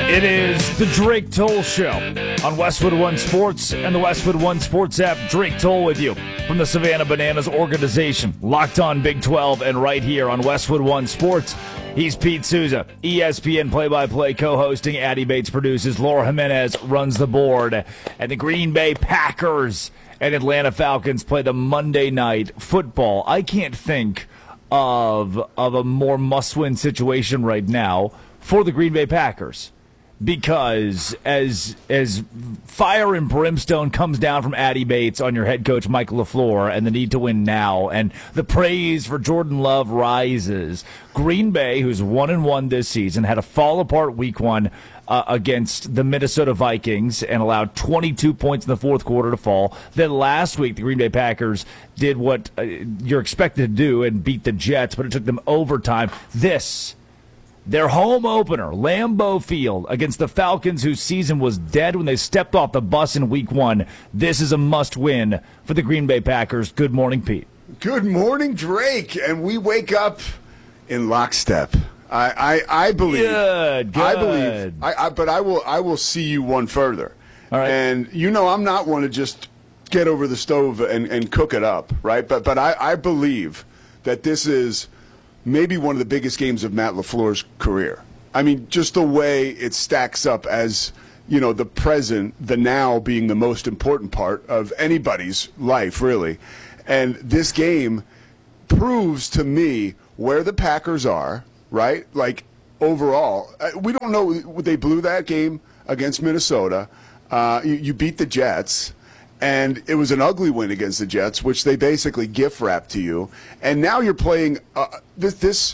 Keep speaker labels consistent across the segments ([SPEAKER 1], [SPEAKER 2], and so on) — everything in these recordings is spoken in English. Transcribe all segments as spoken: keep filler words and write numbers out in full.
[SPEAKER 1] It is the Drake Toll Show on Westwood One Sports and the Westwood One Sports app. Drake Toll with you from the Savannah Bananas organization. Locked on Big twelve and right here on Westwood One Sports. He's Pete Souza, E S P N play-by-play co-hosting. Addie Bates produces. Laura Jimenez runs the board. And the Green Bay Packers and Atlanta Falcons play the Monday Night Football. I can't think of, of a more must-win situation right now for the Green Bay Packers. Because as as fire and brimstone comes down from Addie Bates on your head coach Michael LaFleur and the need to win now, and the praise for Jordan Love rises, Green Bay, who's one and one this season, had a fall apart week one uh, against the Minnesota Vikings and allowed twenty-two points in the fourth quarter to fall. Then last week, the Green Bay Packers did what uh, you're expected to do and beat the Jets, but it took them overtime. This. Their home opener, Lambeau Field, against the Falcons, whose season was dead when they stepped off the bus in week one. This is a must-win for the Green Bay Packers. Good morning, Pete.
[SPEAKER 2] Good morning, Drake. And we wake up in lockstep. I, I, I believe.
[SPEAKER 1] Good, good.
[SPEAKER 2] I believe. I, I, but I will. I will see you one further.
[SPEAKER 1] All right.
[SPEAKER 2] And you know, I'm not one to just get over the stove and, and cook it up, right? But but I, I believe that this is maybe one of the biggest games of Matt LaFleur's career. I mean, just the way it stacks up as, you know, the present, the now being the most important part of anybody's life, really. And this game proves to me where the Packers are, right? Like, overall. We don't know. They blew that game against Minnesota. Uh, you, you beat the Jets. And it was an ugly win against the Jets, which they basically gift wrapped to you. And now you're playing uh, this, this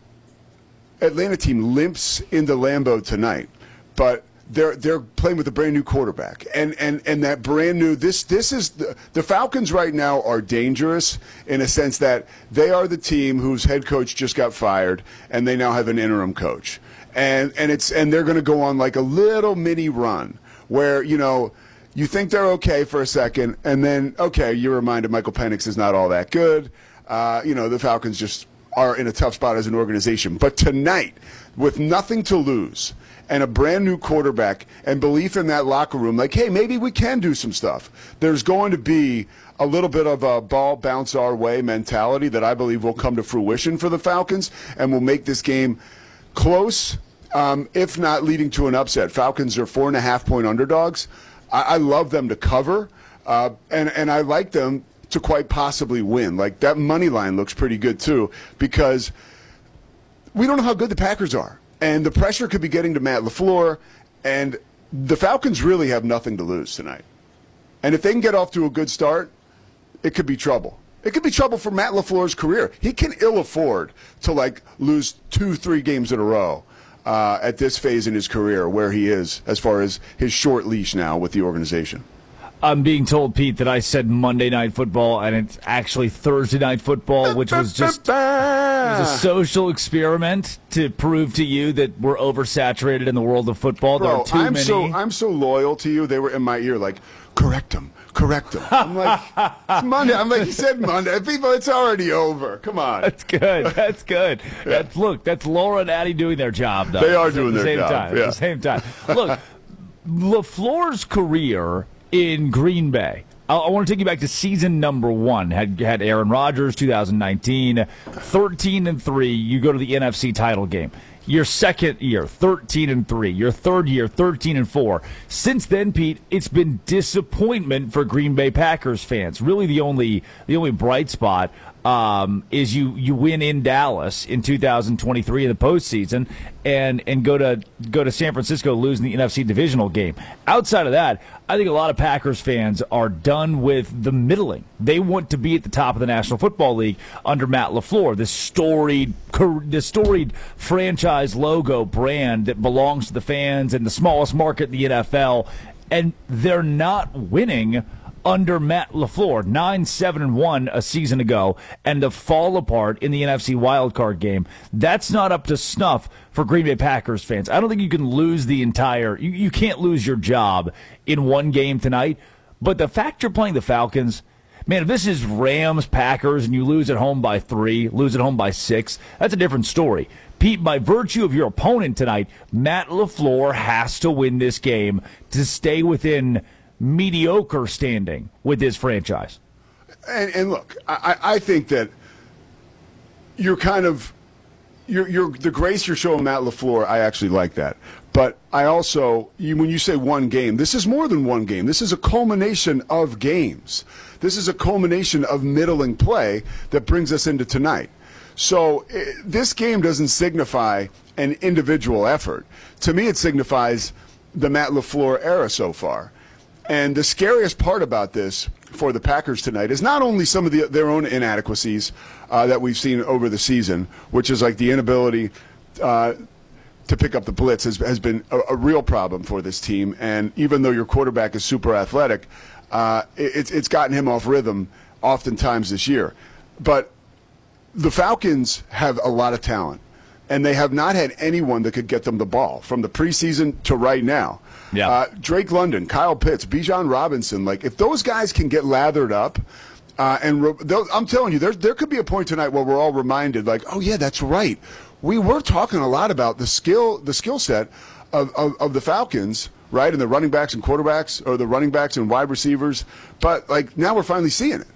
[SPEAKER 2] Atlanta team limps into Lambeau tonight, but they're they're playing with a brand new quarterback, and and and that brand new this this is the, the Falcons right now are dangerous in a sense that they are the team whose head coach just got fired, and they now have an interim coach, and and it's and they're going to go on like a little mini run where you know. You think they're okay for a second, and then, okay, you're reminded Michael Penix is not all that good. Uh, you know, the Falcons just are in a tough spot as an organization. But tonight, with nothing to lose and a brand-new quarterback and belief in that locker room, like, hey, maybe we can do some stuff, there's going to be a little bit of a ball bounce our way mentality that I believe will come to fruition for the Falcons and will make this game close, um, if not leading to an upset. Falcons are four-and-a-half-point underdogs. I love them to cover, uh, and, and I like them to quite possibly win. Like, that money line looks pretty good, too, because we don't know how good the Packers are. And the pressure could be getting to Matt LaFleur, and the Falcons really have nothing to lose tonight. And if they can get off to a good start, it could be trouble. It could be trouble for Matt LaFleur's career. He can ill afford to, like, lose two, three games in a row. Uh, at this phase in his career where he is as far as his short leash now with the organization.
[SPEAKER 1] I'm being told, Pete, that I said Monday Night Football, and it's actually Thursday Night Football, which was just it was a social experiment to prove to you that we're oversaturated in the world of football.
[SPEAKER 2] Bro,
[SPEAKER 1] there are too
[SPEAKER 2] I'm
[SPEAKER 1] many.
[SPEAKER 2] So, I'm so loyal to you. They were in my ear like, correct him. Correct him. I'm like, it's Monday. I'm like, you said Monday. People, it's already over. Come on.
[SPEAKER 1] That's good. That's good. Yeah. That's, look, that's Laura and Addie doing their job, though.
[SPEAKER 2] They are doing
[SPEAKER 1] the
[SPEAKER 2] their
[SPEAKER 1] same
[SPEAKER 2] job.
[SPEAKER 1] Time,
[SPEAKER 2] yeah.
[SPEAKER 1] At the same time. Look, LaFleur's career in Green Bay. I, I want to take you back to season number one. Had had Aaron Rodgers, two thousand nineteen, thirteen and three. You go to the N F C title game. Your second year, thirteen and three. Your third year, thirteen and four. Since then, Pete, it's been disappointment for Green Bay Packers fans. Really, the only the only bright spot um, is you you win in Dallas in two thousand twenty-three in the postseason, and and go to go to San Francisco losing the N F C divisional game. Outside of that, I think a lot of Packers fans are done with the middling. They want to be at the top of the National Football League under Matt LaFleur, this storied, this storied franchise logo brand that belongs to the fans and the smallest market in the N F L, and they're not winning under Matt LaFleur, nine seven and one a season ago, and to fall apart in the N F C wildcard game. That's not up to snuff for Green Bay Packers fans. I don't think you can lose the entire you, you can't lose your job in one game tonight, but the fact you're playing the Falcons, Man, if this is Rams, Packers, and you lose at home by three, lose at home by six, that's a different story. Pete, by virtue of your opponent tonight, Matt LaFleur has to win this game to stay within mediocre standing with his franchise.
[SPEAKER 2] And, and look, I, I think that you're kind of you're, you're the grace you're showing Matt LaFleur. I actually like that, but I also you, when you say one game, this is more than one game. This is a culmination of games. This is a culmination of middling play that brings us into tonight. So it, this game doesn't signify an individual effort. To me, it signifies the Matt LaFleur era so far. And the scariest part about this for the Packers tonight is not only some of the, their own inadequacies uh, that we've seen over the season, which is like the inability uh, to pick up the blitz has, has been a, a real problem for this team. And even though your quarterback is super athletic, uh, it, it's gotten him off rhythm oftentimes this year. But the Falcons have a lot of talent, and they have not had anyone that could get them the ball from the preseason to right now.
[SPEAKER 1] Yeah.
[SPEAKER 2] Uh, Drake London, Kyle Pitts, Bijan Robinson, like if those guys can get lathered up, uh, and re- I'm telling you, there there could be a point tonight where we're all reminded, like, oh yeah, that's right. We were talking a lot about the skill, the skill set of, of, of the Falcons, right, and the running backs and quarterbacks, or the running backs and wide receivers, but like now we're finally seeing it.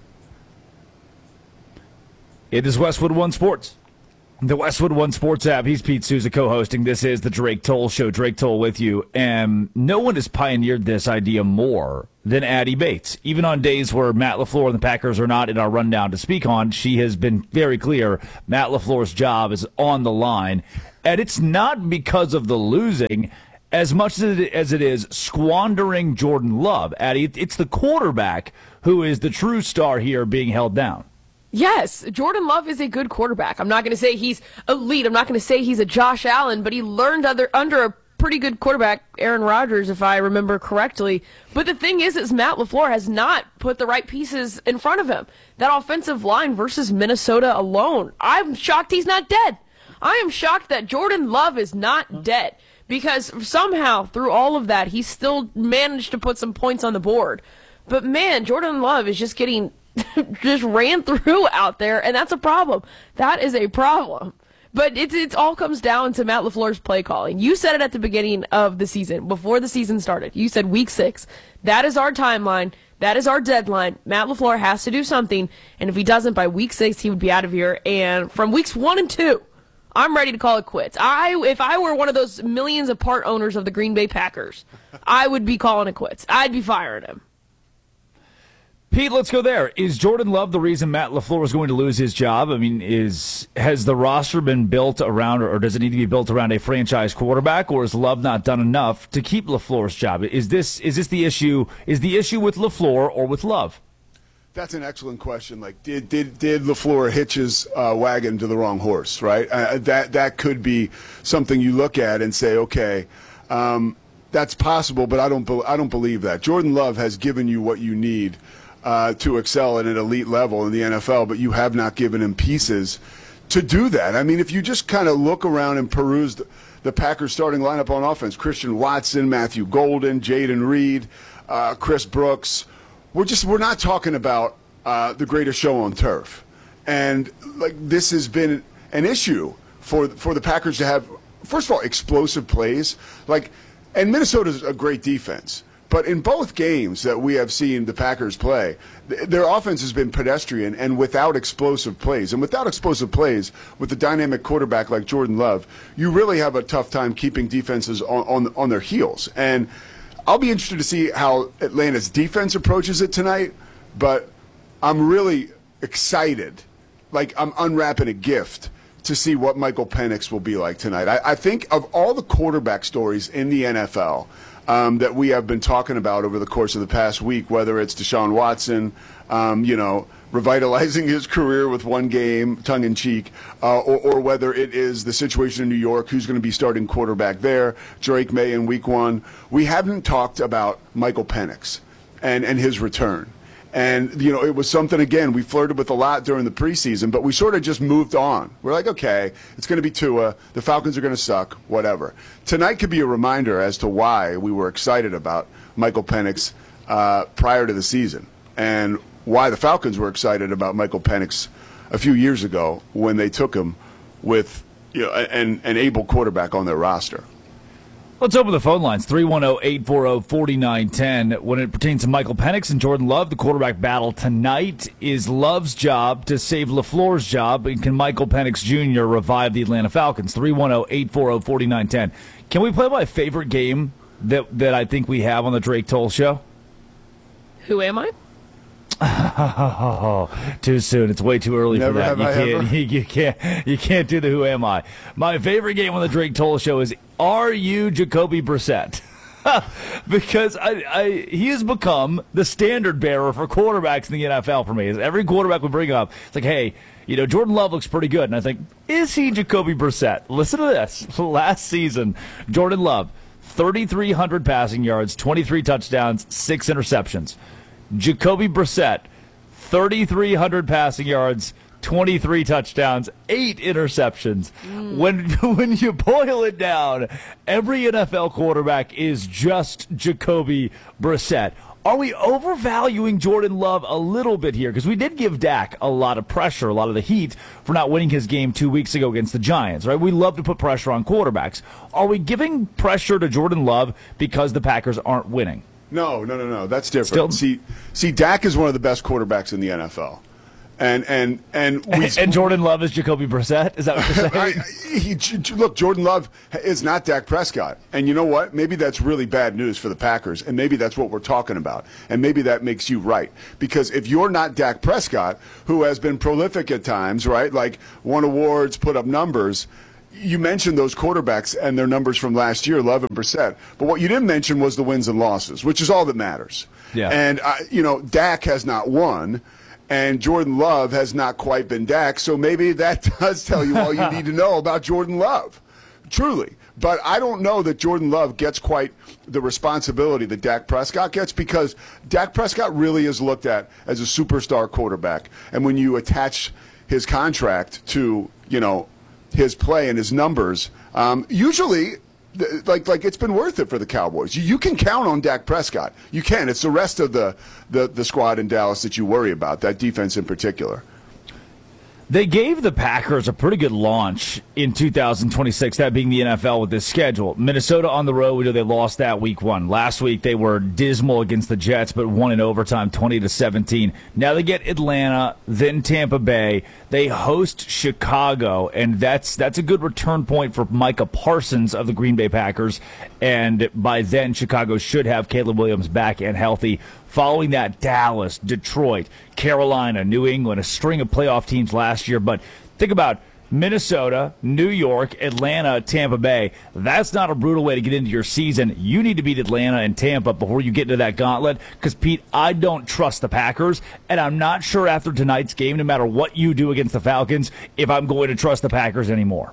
[SPEAKER 1] It is Westwood One Sports, the Westwood One Sports app. He's Pete Souza co-hosting. This is the Drake Toll Show. Drake Toll with you. And no one has pioneered this idea more than Addie Bates. Even on days where Matt LaFleur and the Packers are not in our rundown to speak on, she has been very clear Matt LaFleur's job is on the line. And it's not because of the losing as much as it, as it is squandering Jordan Love. Addie, it's the quarterback who is the true star here being held down.
[SPEAKER 3] Yes, Jordan Love is a good quarterback. I'm not going to say he's elite. I'm not going to say he's a Josh Allen, but he learned other, under a pretty good quarterback, Aaron Rodgers, if I remember correctly. But the thing is, is Matt LaFleur has not put the right pieces in front of him. That offensive line versus Minnesota alone, I'm shocked he's not dead. I am shocked that Jordan Love is not dead, because somehow through all of that, he still managed to put some points on the board. But man, Jordan Love is just getting just ran through out there, and that's a problem. That is a problem. But it it's all comes down to Matt LaFleur's play calling. You said it at the beginning of the season, before the season started. You said week six. That is our timeline. That is our deadline. Matt LaFleur has to do something, and if he doesn't by week six, he would be out of here. And from weeks one and two, I'm ready to call it quits. I if I were one of those millions of part owners of the Green Bay Packers, I would be calling it quits. I'd be firing him.
[SPEAKER 1] Pete, let's go there. Is Jordan Love the reason Matt LaFleur is going to lose his job? I mean, is has the roster been built around, or does it need to be built around a franchise quarterback, or is Love not done enough to keep LaFleur's job? Is this is this the issue? Is the issue with LaFleur or with Love?
[SPEAKER 2] That's an excellent question. Like, did did did LaFleur hitch his uh, wagon to the wrong horse? Right. Uh, that that could be something you look at and say, okay, um, that's possible, but I don't be- I don't believe that. Jordan Love has given you what you need Uh, to excel at an elite level in the N F L, but you have not given him pieces to do that. I mean, if you just kind of look around and peruse the, the Packers starting lineup on offense, Christian Watson, Matthew Golden, Jaden Reed, uh, Chris Brooks, we're just we're not talking about uh, the greatest show on turf. And like this has been an issue for for the Packers to have, first of all, explosive plays. Like, and Minnesota's a great defense. But in both games that we have seen the Packers play, th- their offense has been pedestrian and without explosive plays. And without explosive plays, with a dynamic quarterback like Jordan Love, you really have a tough time keeping defenses on, on, on their heels. And I'll be interested to see how Atlanta's defense approaches it tonight, but I'm really excited, like I'm unwrapping a gift, to see what Michael Penix will be like tonight. I, I think of all the quarterback stories in the N F L, Um, that we have been talking about over the course of the past week, whether it's Deshaun Watson, um, you know, revitalizing his career with one game, tongue-in-cheek, uh, or, or whether it is the situation in New York, who's going to be starting quarterback there, Drake May in week one. We haven't talked about Michael Penix and, and his return. And, you know, it was something, again, we flirted with a lot during the preseason, but we sort of just moved on. We're like, okay, it's going to be Tua. The Falcons are going to suck, whatever. Tonight could be a reminder as to why we were excited about Michael Penix uh, prior to the season. And why the Falcons were excited about Michael Penix a few years ago when they took him with you know, an, an able quarterback on their roster.
[SPEAKER 1] Let's open the phone lines, three one zero, eight four zero, four nine one zero. When it pertains to Michael Penix and Jordan Love, the quarterback battle tonight is Love's job to save LaFleur's job, and can Michael Penix Junior revive the Atlanta Falcons? three one zero, eight four zero, four nine one zero. Can we play my favorite game that, that I think we have on the Drake Toll Show?
[SPEAKER 3] Who am I?
[SPEAKER 1] Oh, too soon. It's way too early
[SPEAKER 2] Never
[SPEAKER 1] for that.
[SPEAKER 2] have
[SPEAKER 1] You
[SPEAKER 2] I
[SPEAKER 1] can't,
[SPEAKER 2] ever.
[SPEAKER 1] you, you can't. You can't do the Who Am I. My favorite game on the Drake Toll Show is Are You Jacoby Brissett? Because I, I, he has become the standard bearer for quarterbacks in the N F L for me. Every quarterback we bring up, it's like, hey, you know, Jordan Love looks pretty good, and I think, is he Jacoby Brissett? Listen to this. Last season, Jordan Love, thirty-three hundred passing yards, twenty-three touchdowns, six interceptions. Jacoby Brissett, thirty-three hundred passing yards, twenty-three touchdowns, eight interceptions. Mm. When when you boil it down, every N F L quarterback is just Jacoby Brissett. Are we overvaluing Jordan Love a little bit here? Because we did give Dak a lot of pressure, a lot of the heat for not winning his game two weeks ago against the Giants, right? We love to put pressure on quarterbacks. Are we giving pressure to Jordan Love because the Packers aren't winning?
[SPEAKER 2] No, no, no, no. That's different.
[SPEAKER 1] Still,
[SPEAKER 2] see, see, Dak is one of the best quarterbacks in the N F L, and and and we,
[SPEAKER 1] and Jordan Love is Jacoby Brissett. Is that what you're saying?
[SPEAKER 2] I, he, look, Jordan Love is not Dak Prescott, and you know what? Maybe that's really bad news for the Packers, and maybe that's what we're talking about, and maybe that makes you right, because if you're not Dak Prescott, who has been prolific at times, right, like won awards, put up numbers. You mentioned those quarterbacks and their numbers from last year, Love and Brissett. But what you didn't mention was the wins and losses, which is all that matters.
[SPEAKER 1] Yeah.
[SPEAKER 2] And, uh, you know, Dak has not won, and Jordan Love has not quite been Dak. So maybe that does tell you all you need to know about Jordan Love, truly. But I don't know that Jordan Love gets quite the responsibility that Dak Prescott gets, because Dak Prescott really is looked at as a superstar quarterback. And when you attach his contract to, you know, his play and his numbers, um, usually, th- like like it's been worth it for the Cowboys. You, you can count on Dak Prescott. You can. It's the rest of the, the, the squad in Dallas that you worry about, that defense in particular.
[SPEAKER 1] They gave the Packers a pretty good launch in two thousand twenty-six, that being the N F L with this schedule. Minnesota on the road, we know they lost that week one. Last week they were dismal against the Jets, but won in overtime twenty to seventeen. Now they get Atlanta, then Tampa Bay. They host Chicago, and that's that's a good return point for Micah Parsons of the Green Bay Packers. And by then, Chicago should have Caleb Williams back and healthy. Following that, Dallas, Detroit, Carolina, New England, a string of playoff teams last year. But think about Minnesota, New York, Atlanta, Tampa Bay. That's not a brutal way to get into your season. You need to beat Atlanta and Tampa before you get into that gauntlet. Because, Pete, I don't trust the Packers, and I'm not sure after tonight's game, no matter what you do against the Falcons, if I'm going to trust the Packers anymore.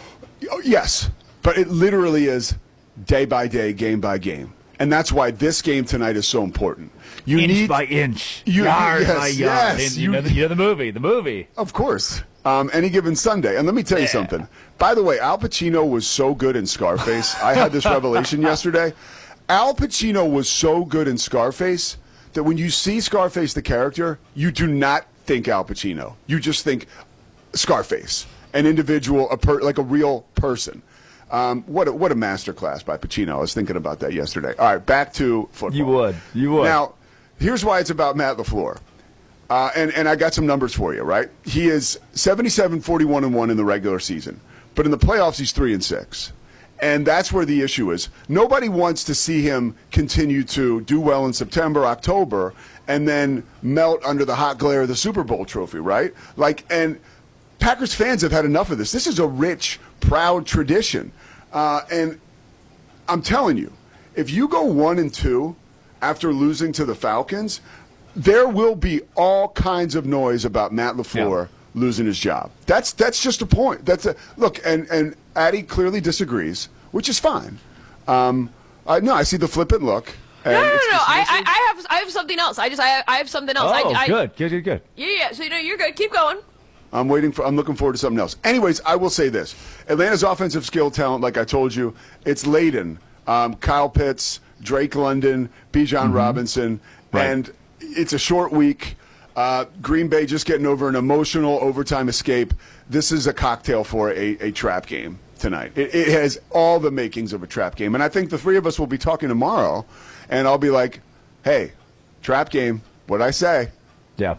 [SPEAKER 2] Yes, but it literally is day by day, game by game. And that's why this game tonight is so important. You
[SPEAKER 1] inch
[SPEAKER 2] need,
[SPEAKER 1] by inch,
[SPEAKER 2] you,
[SPEAKER 1] yard
[SPEAKER 2] yes,
[SPEAKER 1] by yard.
[SPEAKER 2] Yes,
[SPEAKER 1] and you,
[SPEAKER 2] you,
[SPEAKER 1] know the, you know the movie, the movie.
[SPEAKER 2] Of course. Um, any given Sunday. And let me tell you
[SPEAKER 1] Yeah.
[SPEAKER 2] something. By the way, Al Pacino was so good in Scarface. I had this revelation yesterday. Al Pacino was so good in Scarface that when you see Scarface the character, you do not think Al Pacino. You just think Scarface, an individual, a per, like a real person. Um, what a, what a masterclass by Pacino. I was thinking about that yesterday. All right, back to football.
[SPEAKER 1] You would. You would.
[SPEAKER 2] Now, here's why it's about Matt LaFleur. Uh, and, and I got some numbers for you, right? He is seventy-seven, forty-one, and one in the regular season. But in the playoffs, he's three and six. And that's where the issue is. Nobody wants to see him continue to do well in September, October, and then melt under the hot glare of the Super Bowl trophy, right? Like, and Packers fans have had enough of this. This is a rich, proud tradition. Uh, and I'm telling you, if you go one and two after losing to the Falcons, there will be all kinds of noise about Matt LaFleur yeah. losing his job. That's that's just a point. That's a look, and and Addy clearly disagrees, which is fine. Um, I, no, I see the flippant look.
[SPEAKER 3] No, no, no, no. I, I, I have I have something else. I just I, I have something else.
[SPEAKER 1] Oh,
[SPEAKER 3] I, I,
[SPEAKER 1] good, good, good, good.
[SPEAKER 3] Yeah, yeah. So you know you're good. Keep going.
[SPEAKER 2] I'm waiting for. I'm looking forward to something else. Anyways, I will say this: Atlanta's offensive skill talent, like I told you, it's laden. Um, Kyle Pitts, Drake London, Bijan mm-hmm. Robinson,
[SPEAKER 1] right.
[SPEAKER 2] and it's a short week. Uh, Green Bay just getting over an emotional overtime escape. This is a cocktail for a, a trap game tonight. It, it has all the makings of a trap game. And I think the three of us will be talking tomorrow, and I'll be like, hey, trap game, what'd I say?
[SPEAKER 1] Yeah.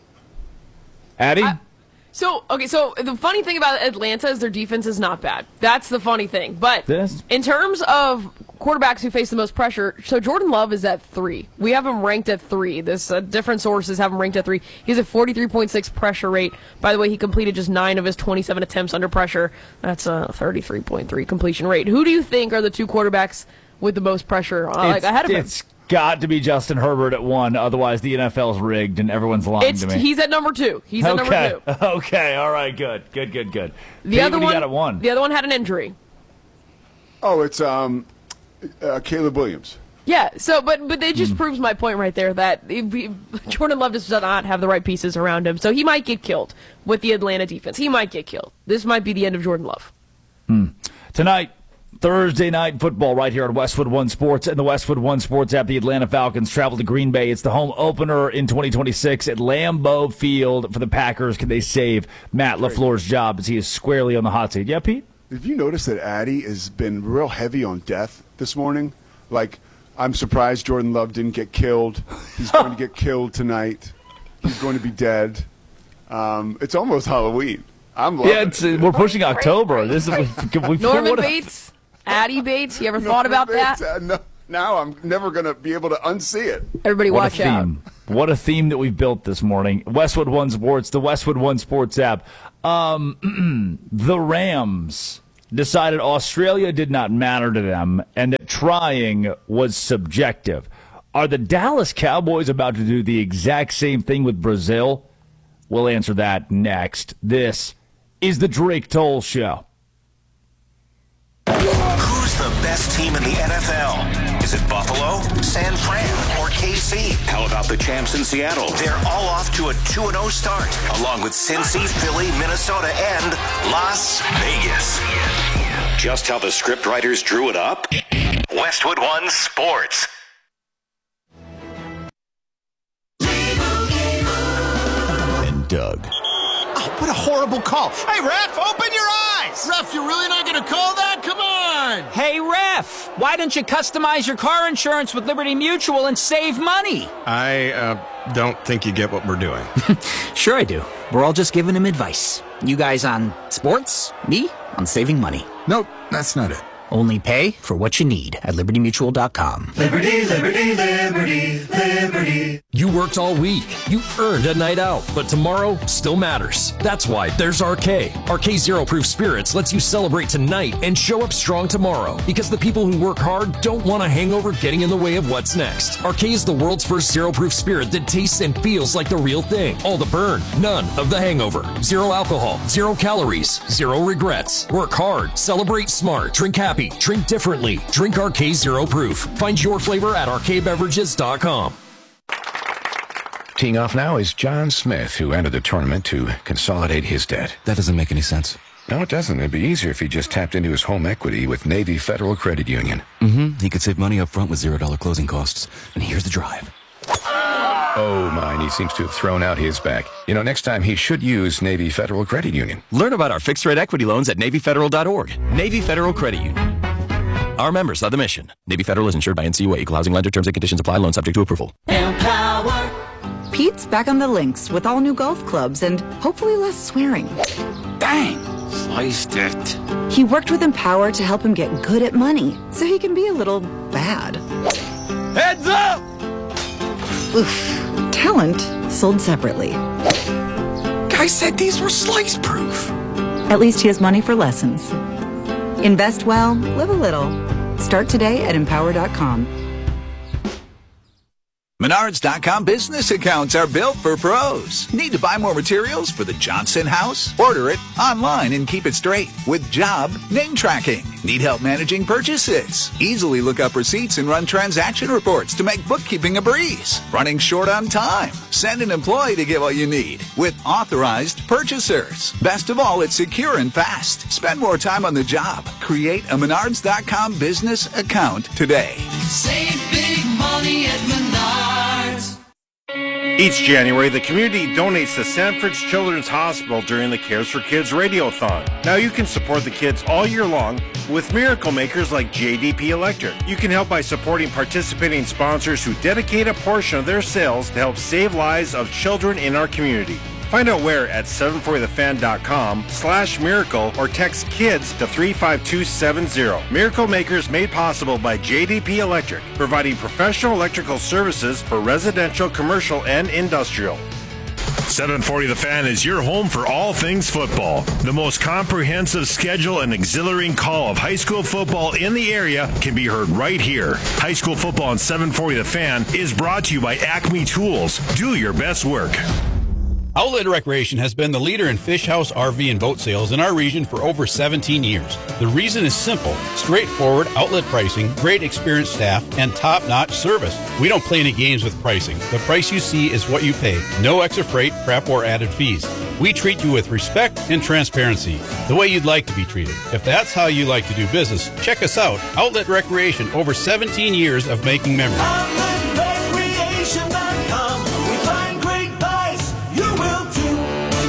[SPEAKER 1] Addie?
[SPEAKER 3] I- So, okay, so the funny thing about Atlanta is their defense is not bad. That's the funny thing. But
[SPEAKER 1] This-
[SPEAKER 3] in terms of quarterbacks who face the most pressure, so Jordan Love is at three. We have him ranked at three. This uh, different sources have him ranked at three. He has a forty-three point six pressure rate. By the way, he completed just nine of his twenty-seven attempts under pressure. That's a thirty-three point three completion rate. Who do you think are the two quarterbacks with the most pressure uh, like, ahead of him?
[SPEAKER 1] It's got to be Justin Herbert at one. Otherwise, the N F L's rigged and everyone's lying
[SPEAKER 3] It's,
[SPEAKER 1] to me.
[SPEAKER 3] he's at number two. He's
[SPEAKER 1] okay.
[SPEAKER 3] at number two.
[SPEAKER 1] Okay. All right. Good. Good. Good. Good.
[SPEAKER 3] The
[SPEAKER 1] Pete,
[SPEAKER 3] other
[SPEAKER 1] what do you
[SPEAKER 3] one,
[SPEAKER 1] got at one.
[SPEAKER 3] the other one had an injury.
[SPEAKER 2] Oh, it's um, uh, Caleb Williams.
[SPEAKER 3] Yeah, so but but it just
[SPEAKER 1] Hmm.
[SPEAKER 3] proves my point right there that if he, Jordan Love does not have the right pieces around him, so he might get killed with the Atlanta defense. He might get killed. This might be the end of Jordan Love.
[SPEAKER 1] Tonight, Thursday night football right here on Westwood One Sports and the Westwood One Sports app. The Atlanta Falcons travel to Green Bay. It's the home opener in twenty twenty-six at Lambeau Field for the Packers. Can they save Matt LaFleur's job as he is squarely on the hot seat? Yeah, Pete?
[SPEAKER 2] Have you noticed that Addy has been real heavy on death this morning? Like, I'm surprised Jordan Love didn't get killed. He's going to get killed tonight. He's going to be dead. Um, it's almost Halloween. I'm loving
[SPEAKER 1] Yeah, it's,
[SPEAKER 2] it.
[SPEAKER 1] uh, we're pushing October. This is we, we,
[SPEAKER 3] Norman
[SPEAKER 1] what a-
[SPEAKER 3] Bates, Addie Bates. You ever thought about that?
[SPEAKER 2] Uh, no, now I'm never going to be able to unsee it.
[SPEAKER 3] Everybody,
[SPEAKER 1] What
[SPEAKER 3] watch
[SPEAKER 1] a
[SPEAKER 3] out.
[SPEAKER 1] theme. What a theme that we've built this morning. Westwood One Sports, the Westwood One Sports app. Um, the Rams decided Australia did not matter to them and that trying was subjective. Are the Dallas Cowboys about to do the exact same thing with Brazil? We'll answer that next. This is the Drake Toll Show.
[SPEAKER 4] Who's the best team in the N F L? Is it Buffalo, San Fran, or K C? How about the champs in Seattle? They're all off to a two and oh start, along with Cincy, Philly, Minnesota, and Las Vegas. Just how the scriptwriters drew it up? Westwood One Sports.
[SPEAKER 5] And Doug.
[SPEAKER 6] Oh, what a horrible call. Hey, ref, open your eyes. Ref, you're really not going to call that? Come on.
[SPEAKER 7] Hey, ref, why don't you customize your car insurance with Liberty Mutual and save money?
[SPEAKER 6] I uh, don't think you get what we're doing.
[SPEAKER 7] Sure I do. We're all just giving him advice. You guys on sports, me on saving money.
[SPEAKER 6] Nope, that's not it.
[SPEAKER 7] Only pay for what you need at liberty mutual dot com.
[SPEAKER 8] Liberty, liberty, liberty, liberty.
[SPEAKER 9] You worked all week. You earned a night out, but tomorrow still matters. That's why there's R K. R K Zero Proof Spirits lets you celebrate tonight and show up strong tomorrow, because the people who work hard don't want a hangover getting in the way of what's next. R K is the world's first zero proof spirit that tastes and feels like the real thing. All the burn, none of the hangover. Zero alcohol, zero calories, zero regrets. Work hard, celebrate smart, drink happy, drink differently. Drink R K Zero Proof. Find your flavor at R K beverages dot com.
[SPEAKER 5] Teeing off now is John Smith, who entered the tournament to consolidate his debt.
[SPEAKER 10] That doesn't make any sense.
[SPEAKER 5] No, it doesn't. It'd be easier if he just tapped into his home equity with Navy Federal Credit Union.
[SPEAKER 10] Mm-hmm. He could save money up front with zero dollar closing costs. And here's the drive.
[SPEAKER 5] Oh, my, he seems to have thrown out his back. You know, next time he should use Navy Federal Credit Union.
[SPEAKER 10] Learn about our fixed rate equity loans at navy federal dot org. Navy Federal Credit Union. Our members are the mission. Navy Federal is insured by N C U A. Equal housing lender. Terms and conditions apply. Loan subject to approval.
[SPEAKER 8] Empower.
[SPEAKER 11] Pete's back on the links with all new golf clubs and hopefully less swearing.
[SPEAKER 10] Dang! Sliced it.
[SPEAKER 11] He worked with Empower to help him get good at money, so he can be a little bad.
[SPEAKER 10] Heads up!
[SPEAKER 11] Oof. Talent sold separately.
[SPEAKER 10] Guy said these were slice proof.
[SPEAKER 11] At least he has money for lessons. Invest well, live a little. Start today at empower dot com.
[SPEAKER 12] Menards dot com business accounts are built for pros. Need to buy more materials for the Johnson house? Order it online and keep it straight with job name tracking. Need help managing purchases? Easily look up receipts and run transaction reports to make bookkeeping a breeze. Running short on time? Send an employee to get what you need with authorized purchasers. Best of all, it's secure and fast. Spend more time on the job. Create a Menards dot com business account today.
[SPEAKER 8] Save big money at Menards.
[SPEAKER 13] Each January, the community donates to Sanford's Children's Hospital during the Cares for Kids Radiothon. Now you can support the kids all year long with miracle makers like J D P Electric. You can help by supporting participating sponsors who dedicate a portion of their sales to help save lives of children in our community. Find out where at seven forty the fan dot com slash miracle or text KIDS to three five two seven zero. Miracle Makers made possible by J D P Electric, providing professional electrical services for residential, commercial, and industrial.
[SPEAKER 14] seven forty The Fan is your home for all things football. The most comprehensive schedule and exhilarating call of high school football in the area can be heard right here. High school football on seven forty The Fan is brought to you by Acme Tools. Do your best work.
[SPEAKER 15] Outlet Recreation has been the leader in fish house, R V, and boat sales in our region for over seventeen years. The reason is simple: straightforward outlet pricing, great experienced staff, and top-notch service. We don't play any games with pricing. The price you see is what you pay. No extra freight, prep, or added fees. We treat you with respect and transparency, the way you'd like to be treated. If that's how you like to do business, check us out. Outlet Recreation, over seventeen years of making memories.
[SPEAKER 8] outlet recreation dot com. We find great buys. You will too.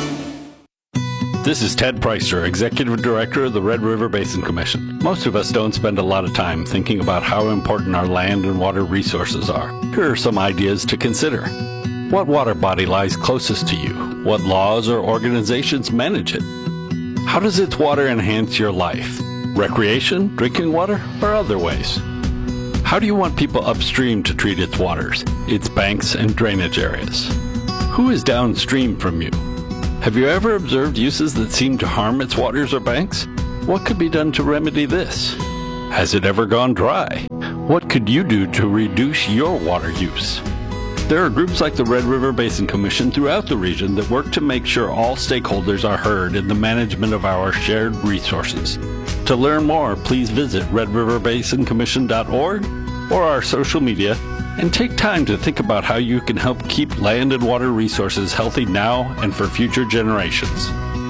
[SPEAKER 16] This is Ted Preister, Executive Director of the Red River Basin Commission. Most of us don't spend a lot of time thinking about how important our land and water resources are. Here are some ideas to consider. What water body lies closest to you? What laws or organizations manage it? How does its water enhance your life? Recreation, drinking water, or other ways? How do you want people upstream to treat its waters, its banks and drainage areas? Who is downstream from you? Have you ever observed uses that seem to harm its waters or banks? What could be done to remedy this? Has it ever gone dry? What could you do to reduce your water use? There are groups like the Red River Basin Commission throughout the region that work to make sure all stakeholders are heard in the management of our shared resources. To learn more, please visit red river basin commission dot org or our social media, and take time to think about how you can help keep land and water resources healthy now and for future generations.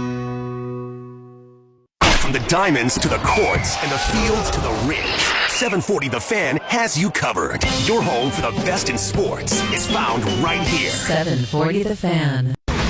[SPEAKER 17] From the diamonds to the courts and the fields to the ridge, seven forty The Fan has you covered. Your home for the best in sports is found right here.
[SPEAKER 18] seven forty The Fan.